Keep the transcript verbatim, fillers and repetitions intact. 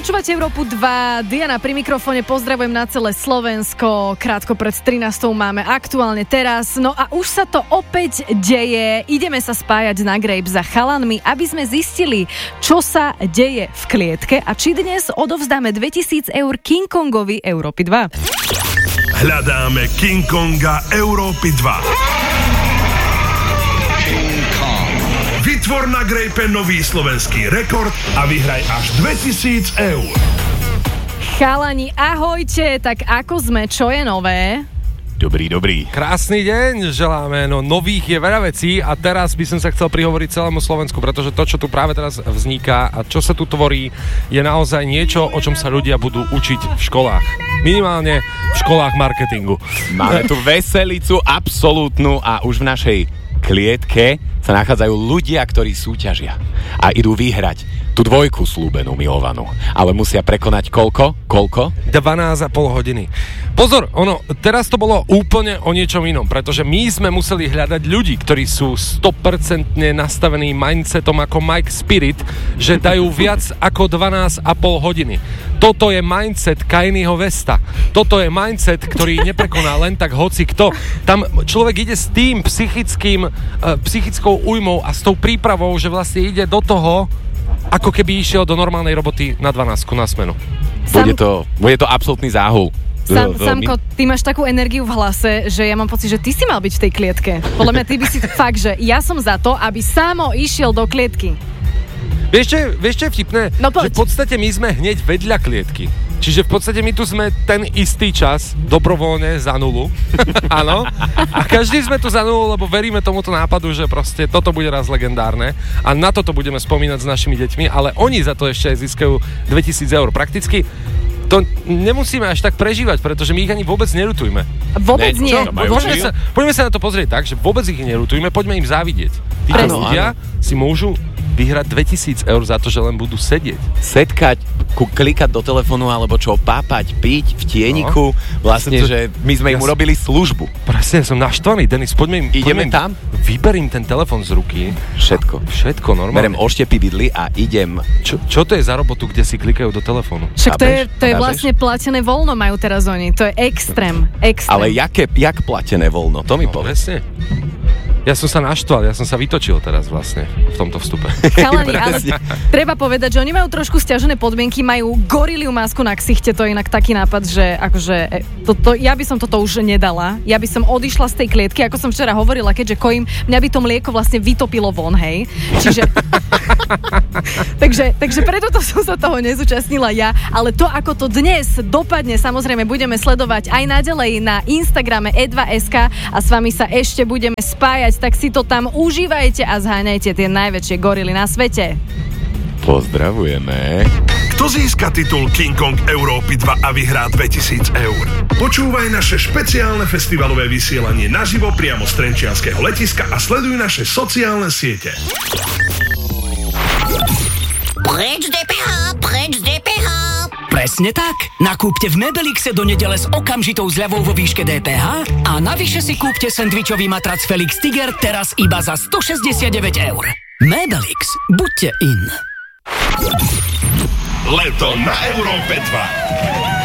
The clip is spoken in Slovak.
Počúvate Európu dva, Diana pri mikrofóne, pozdravujem na celé Slovensko. Krátko pred trinástou máme aktuálne teraz. No a už sa to opäť deje. Ideme sa spájať na Grape za chalanmi, aby sme zistili, čo sa deje v klietke a či dnes odovzdáme dvetisíc eur King Kongovi Európy dva. Hľadáme King Konga Európy dva. Vytvor na Grape nový slovenský rekord a vyhraj až dvetisíc eur. Chalani, ahojte, tak ako sme, čo je nové? Dobrý, dobrý. Krásny deň želáme, no nových je veľa vecí a teraz by som sa chcel prihovoriť celému Slovensku, pretože to, čo tu práve teraz vzniká a čo sa tu tvorí, je naozaj niečo, o čom sa ľudia budú učiť v školách. Minimálne v školách marketingu. Máme tu veselicu absolútnu a už v našej klietke sa nachádzajú ľudia, ktorí súťažia a idú vyhrať tú dvojku slúbenú, milovanú. Ale musia prekonať koľko? Koľko? dvanásť a pol hodiny. Pozor, ono, teraz to bolo úplne o niečom inom, pretože my sme museli hľadať ľudí, ktorí sú sto percent nastavení mindsetom ako Mike Spirit, že dajú viac ako dvanásť a pol hodiny. Toto je mindset Kanyeho Westa. Toto je mindset, ktorý neprekoná len tak hoci kto. Tam človek ide s tým psychickým, uh, psychickou újmou a s tou prípravou, že vlastne ide do toho, ako keby išiel do normálnej roboty na dvanástku na smenu. Sam... Bude to, bude to absolútny záhul. Sam, Samko, ty máš takú energiu v hlase, že ja mám pocit, že ty si mal byť v tej klietke. Podľa mňa ty by si fakt, že ja som za to, aby Samo išiel do klietky. Vieš čo, vieš čo je vtipné? No že v podstate my sme hneď vedľa klietky. Čiže v podstate my tu sme ten istý čas, dobrovoľne za nulu. Áno. A každý sme tu za nulu, lebo veríme tomuto nápadu, že proste toto bude raz legendárne. A na toto budeme spomínať s našimi deťmi, ale oni za to ešte aj získajú dvetisíc eur. Prakticky to nemusíme až tak prežívať, pretože my ich ani vôbec neľutujme. Vôbec nie. Čo, Poďme sa, poďme sa na to pozrieť tak, že vôbec ich neľutujme, poďme im závidieť. Títo ľudia si môžu vyhrať dvetisíc eur za to, že len budú sedieť. Setkať, ku, klikať do telefónu, alebo čo, pápať, piť v tieniku. No. Vlastne, že my sme im urobili službu. Presne, som naštvaný. Denis, poďme im... Ideme poďme tam? Vyberím ten telefon z ruky. Všetko. Všetko, normálne. Berem oštepy vidly a idem. Čo, čo to je za robotu, kde si klikajú do telefónu? Však to je, to je vlastne platené voľno majú teraz oni. To je extrém. Extrém. Ale jaké, jak platené voľno? To mi No, povedz. presne. Ja som sa naštval, ja som sa vytočil teraz vlastne v tomto vstupe. Chalani, ale treba povedať, že oni majú trošku sťažené podmienky, majú goriliu masku na ksichte, to je inak taký nápad, že akože to, to, ja by som toto už nedala, ja by som odišla z tej klietky, ako som včera hovorila, keďže kojím, mňa by to mlieko vlastne vytopilo von, hej. Čiže... takže, takže preto to som sa toho nezúčastnila ja, ale to, ako to dnes dopadne, samozrejme budeme sledovať aj naďalej na Instagrame e dva bodka es ká a s vami sa ešte budeme spájať, tak si to tam užívajte a zháňajte tie najväčšie gorily na svete. Pozdravujeme. Kto získa titul King Kong Európy dva a vyhrá dvetisíc eur? Počúvaj naše špeciálne festivalové vysielanie naživo priamo z trenčianskeho letiska a sleduj naše sociálne siete. Preč dé pé há, preč dé pé há. Presne tak. Nakúpte v Mebelixe do nedele s okamžitou zľavou vo výške dé pé há a navyše si kúpte sendvičový matrac Felix Tiger teraz iba za stošesťdesiatdeväť eur. Mebelix. Buďte in. Leto na Európe dva.